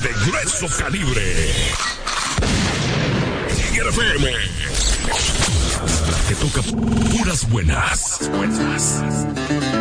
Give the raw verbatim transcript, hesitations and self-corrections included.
de grueso calibre. Tiger F M. La que toca puras buenas. Buenas.